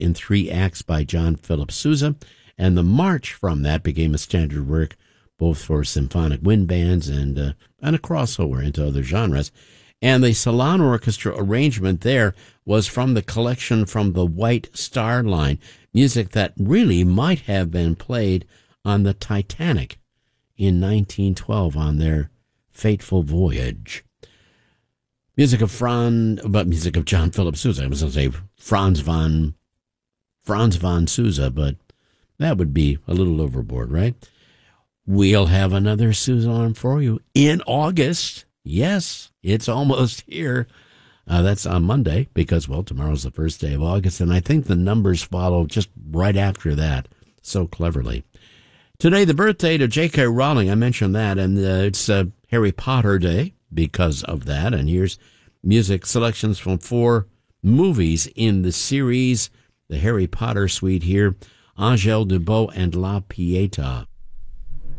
in 3 acts by John Philip Sousa, and the march from that became a standard work both for symphonic wind bands and a crossover into other genres. And the Salon Orchestra arrangement there was from the collection from the White Star Line, music that really might have been played on the Titanic in 1912 on their fateful voyage. Music of John Philip Sousa. I was going to say Franz von Sousa, but that would be a little overboard, right? We'll have another Sousa for you in August. Yes, it's almost here. That's on Monday because, well, tomorrow's the first day of August, and I think the numbers follow just right after that so cleverly. Today, the birthday to J.K. Rowling. I mentioned that, and it's Harry Potter Day because of that. And here's music selections from 4 movies in the series, the Harry Potter suite here, Angèle Dubot and La Pietà.